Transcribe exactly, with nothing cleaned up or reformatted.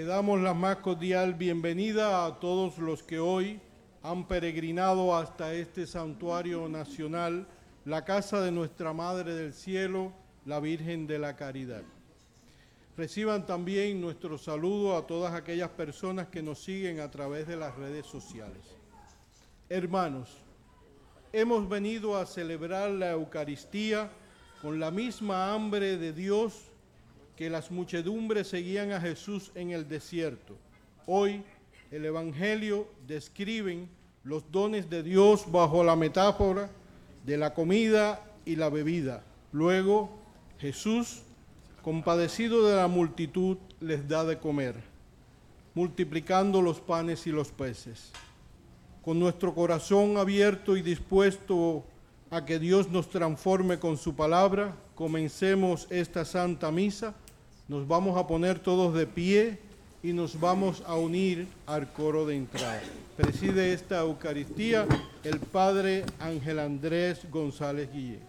damos la más cordial bienvenida a todos los que hoy han peregrinado hasta este santuario nacional, la casa de nuestra Madre del Cielo, la Virgen de la Caridad. Reciban también nuestro saludo a todas aquellas personas que nos siguen a través de las redes sociales. Hermanos, hemos venido a celebrar la Eucaristía con la misma hambre de Dios que las muchedumbres seguían a Jesús en el desierto. Hoy el Evangelio describe los dones de Dios bajo la metáfora de la comida y la bebida. Luego Jesús, compadecido de la multitud, les da de comer, multiplicando los panes y los peces. Con nuestro corazón abierto y dispuesto a que Dios nos transforme con su palabra, comencemos esta Santa Misa. Nos vamos a poner todos de pie y nos vamos a unir al coro de entrada. Preside esta Eucaristía el Padre Ángel Andrés González Guillén.